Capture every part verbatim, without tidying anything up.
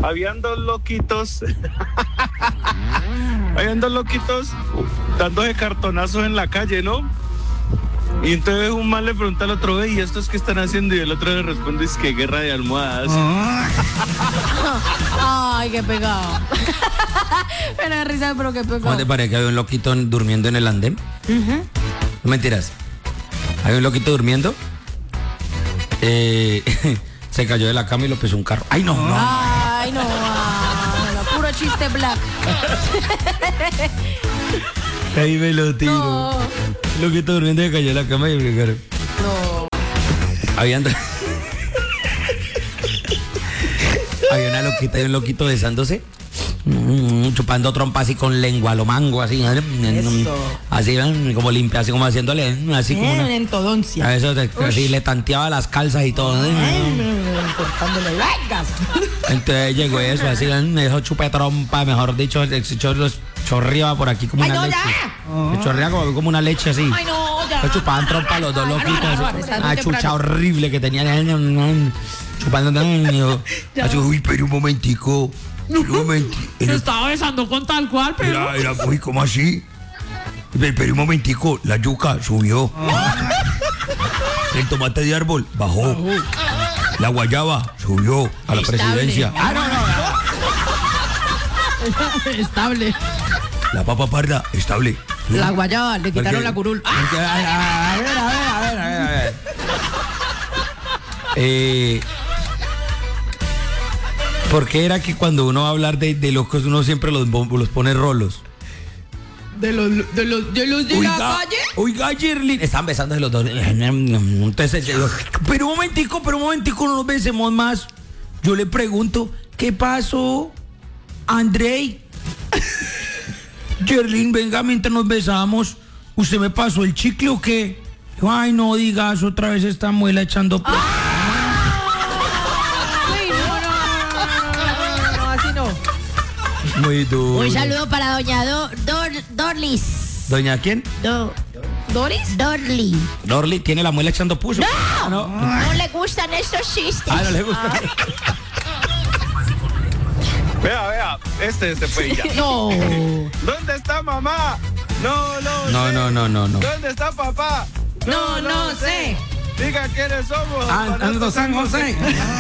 habían dos loquitos, habían dos loquitos dándose cartonazos en la calle, ¿no? Y entonces un man le pregunta al otro, ¿y estos qué están haciendo? Y el otro le responde, es que guerra de almohadas. Ay, qué pegado. Pero de risa, pero qué pegado. ¿Cómo te parece que había un loquito durmiendo en el andén? Uh-huh. No mentiras. Había un loquito durmiendo. Eh, se cayó de la cama y lo pisó un carro. ¡Ay, no! no. Ay, no. Bueno, puro chiste black. Ahí me lo tiro. No. Loquito durmiendo se cayó de la cama y me carro. No. Había and... Había una loquita y un loquito besándose. Mm, chupando trompa así con lengua, lo mango, así. Eso. Así, como limpia, así como haciéndole, así como una... entodoncia. A eso, así le tanteaba las calzas y todo. Cortándole largas. Entonces llegó eso, así, eso chupe trompa, mejor dicho, chorreaba por aquí como Ay, una no, leche. ya. Se chorreaba como, como una leche así. Ay, no, ya. Se chupaban trompa los dos loquitos. Una chucha temprano. horrible que tenían. Chupando. Así, uy, pero un momentico. Un momentico. Se estaba besando con tal cual, pero. Era, era, uy, ¿cómo así? Pero, pero un momentico, la yuca subió. El tomate de árbol bajó. La guayaba subió a la Estable. presidencia. Ah, no, no. Estable. La papa parda, estable. La guayaba, le quitaron Porque- la curul. porque- a ver, a ver, a ver, a ver, a ver, a ver. Eh, ¿Por qué era que cuando uno va a hablar de, de locos uno siempre los, los pone rolos? De los de los de los de la calle. Oiga, Yerlin. Están besándose los dos. Entonces, yo, pero un momentico, pero un momentico, no nos besemos más. Yo le pregunto, ¿qué pasó, Andrei? Yerlin, venga, mientras nos besamos, ¿usted me pasó el chicle o qué? Ay, no digas, otra vez esta muela echando... pl- Ay, no, no, no, no, no, no, así no. Muy duro. Un saludo para doña Do, Dor, Dorlis. ¿Doña quién? Do, ¿Doris? Dorli. Dorli tiene la muela echando puso. ¡No! No, No le gustan estos chistes. Ah, no le gusta. Vea, vea, este, este fue ya. No. ¿Dónde está mamá? No, no, No, sé. no, no, no, no. ¿Dónde está papá? No, no sé. Diga quiénes somos. Ah, Ando San José.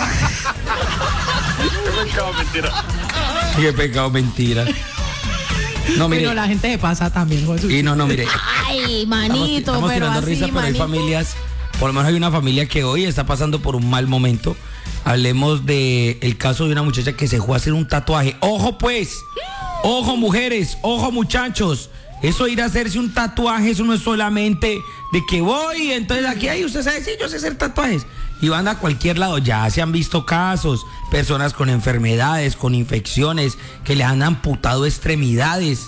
Qué pecado, mentira. Qué pecado, mentira. No, mire. Pero la gente se pasa también, Jesús. Y no, no, mire. Ay, Estamos, manito, estamos pero tirando así, risa, pero hay manito. familias, por lo menos hay una familia que hoy está pasando por un mal momento. Hablemos de el caso de una muchacha que se fue a hacer un tatuaje. Ojo pues, ojo mujeres, ojo muchachos. Eso ir a hacerse un tatuaje, eso no es solamente de que voy, entonces aquí hay, usted sabe, sí, yo sé hacer tatuajes. Y van a cualquier lado, ya se han visto casos, personas con enfermedades, con infecciones, que les han amputado extremidades.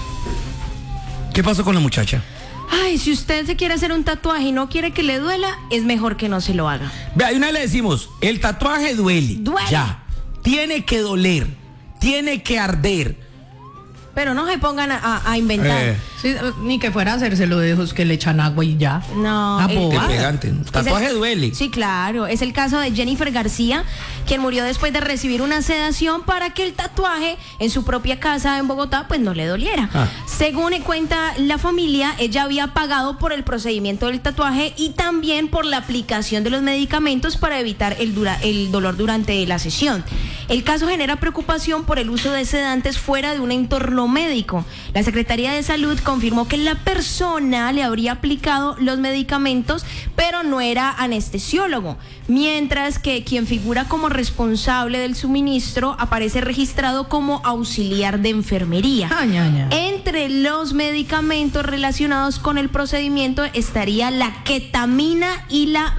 ¿Qué pasó con la muchacha? Ay, si usted se quiere hacer un tatuaje y no quiere que le duela, es mejor que no se lo haga. Vea, y una vez le decimos, el tatuaje duele. Duele. Ya. Tiene que doler. Tiene que arder. Pero no se pongan a, a- a inventar. Eh, Sí, ni que fuera a hacérselo de esos que le echan agua y ya. No. Ah, el- boba. Qué pegante. Un tatuaje Es el- duele. Sí, claro. Es el caso de Jennifer García, quien murió después de recibir una sedación para que el tatuaje en su propia casa en Bogotá pues no le doliera. Ah. Según cuenta la familia, ella había pagado por el procedimiento del tatuaje y también por la aplicación de los medicamentos para evitar el, dura- el dolor durante la sesión. El caso genera preocupación por el uso de sedantes fuera de un entorno médico. La Secretaría de Salud confirmó que la persona le habría aplicado los medicamentos, pero no era anestesiólogo, mientras que quien figura como responsable del suministro aparece registrado como auxiliar de enfermería. Ah, ña, ña. Entre los medicamentos relacionados con el procedimiento estaría la ketamina y la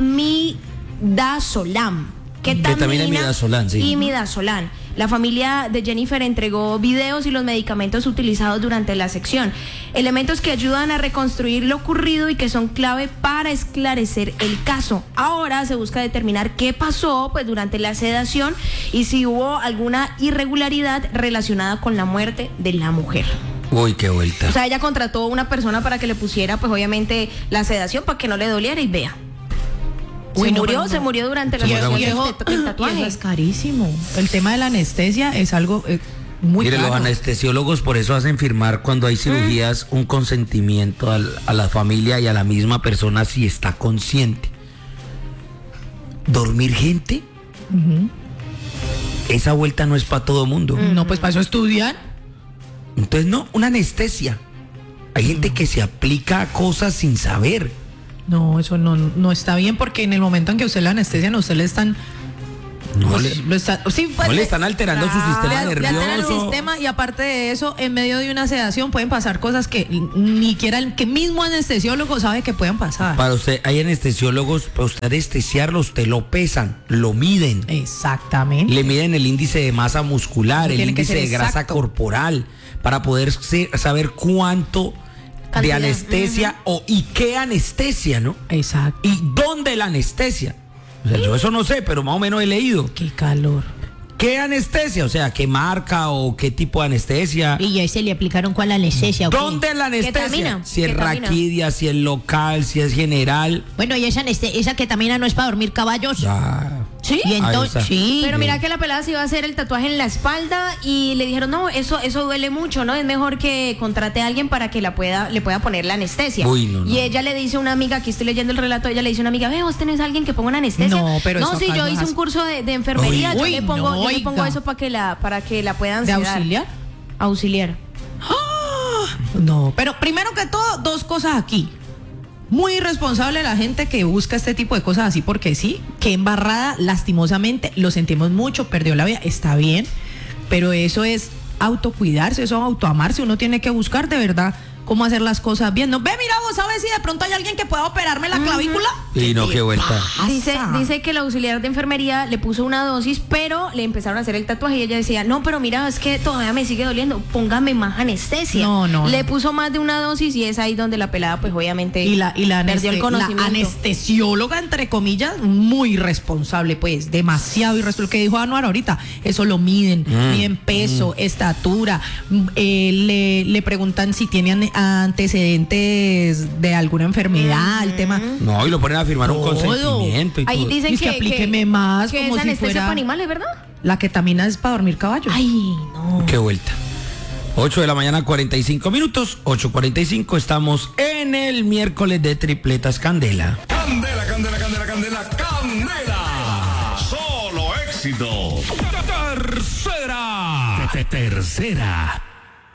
midazolam. Ketamina y midazolam, sí. Y midazolam. La familia de Jennifer entregó videos y los medicamentos utilizados durante la sección. Elementos que ayudan a reconstruir lo ocurrido y que son clave para esclarecer el caso. Ahora se busca determinar qué pasó pues, durante la sedación y si hubo alguna irregularidad relacionada con la muerte de la mujer. Uy, qué vuelta. O sea, ella contrató a una persona para que le pusiera, pues obviamente, la sedación para que no le doliera y vea. Se no, murió, pero no. se murió durante la Se sesión murió. del Viejo, tat- del y tatuaje. eso es carísimo. El tema de la anestesia es algo eh, muy Mire, caro. los anestesiólogos por eso hacen firmar cuando hay cirugías un consentimiento al- a la familia y a la misma persona si está consciente. Dormir gente, esa vuelta no es para todo mundo. No, pues para eso estudian. Entonces, no, una anestesia. Hay gente que se aplica cosas sin saber. No, eso no, no está bien porque en el momento en que usted la anestesian, a usted le están... No, pues, le, lo está- sí, pues, no le están alterando su le- sistema le alteran el nervioso. sistema y aparte de eso, en medio de una sedación pueden pasar cosas que ni siquiera el que mismo anestesiólogo sabe que pueden pasar. Para usted, hay anestesiólogos, para usted anestesiarlo, usted lo pesan, lo miden. Exactamente. Le miden el índice de masa muscular, el Tiene que índice ser de grasa exacto. corporal, para poder se- saber cuánto de Cantidad. anestesia o y qué anestesia, ¿no? Exacto. Y dónde la anestesia. O sea, yo eso no sé, pero más o menos he leído. Qué calor. ¿Qué anestesia? O sea, ¿qué marca o qué tipo de anestesia? Y a ese le aplicaron cuál anestesia. ¿o qué? ¿Dónde es la anestesia? Ketamina, Si es ketamina. raquidia, si es local, si es general. Bueno, y esa, aneste- esa ketamina no es para dormir caballos. Ya. ¿Sí? Y Ahí entonces, está. sí. Pero mira que la pelada se iba a hacer el tatuaje en la espalda y le dijeron, no, eso eso duele mucho, ¿no? Es mejor que contrate a alguien para que la pueda, le pueda poner la anestesia. Uy, no, no. Y ella le dice a una amiga, aquí estoy leyendo el relato, ella le dice a una amiga, ve, vos tenés a alguien que ponga una anestesia. No, pero No, eso sí, acá yo no es hice así. un curso de, de enfermería, Uy, yo le pongo, no, yo le pongo oiga. eso para que la, para que la puedan ¿De sedar. auxiliar? Auxiliar. No, pero primero que todo, dos cosas aquí. Muy irresponsable la gente que busca este tipo de cosas así porque sí, que embarrada, lastimosamente, lo sentimos mucho, perdió la vida, está bien, pero eso es autocuidarse, eso es autoamarse, uno tiene que buscar de verdad cómo hacer las cosas bien. No, ve, mira vos, ¿sabes si de pronto hay alguien que pueda operarme la clavícula? Y no, qué vuelta. Dice, dice que el auxiliar de enfermería le puso una dosis, pero le empezaron a hacer el tatuaje y ella decía, no, pero mira, es que todavía me sigue doliendo, póngame más anestesia. No, no, Le no. puso más de una dosis y es ahí donde la pelada, pues obviamente, Y la, y la, perdió el aneste- la conocimiento. anestesióloga, entre comillas, muy irresponsable, pues, demasiado irresponsable. Lo que dijo Anuar ahorita, eso lo miden, Mm, miden peso, estatura, mm, eh, le, le preguntan si tienen antecedentes de alguna enfermedad, el tema. No, y lo ponen a firmar un Todo. consentimiento y Ahí todo. dicen Y es que que, aplíqueme más, que como es si anestesia fuera- para animales, ¿verdad? La ketamina es para dormir caballos. Ay, no. Qué vuelta. ocho de la mañana, cuarenta y cinco minutos. ocho cuarenta y cinco. Estamos en el miércoles de Tripletas Candela. Candela, candela, candela, candela, candela. Solo éxito. Tercera. Tercera.